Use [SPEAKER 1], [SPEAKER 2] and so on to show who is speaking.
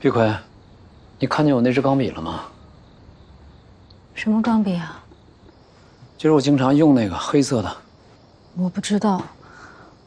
[SPEAKER 1] 玉奎，你看见我那支钢笔了吗？
[SPEAKER 2] 什么钢笔啊？
[SPEAKER 1] 就是我经常用那个黑色的。
[SPEAKER 2] 我不知道，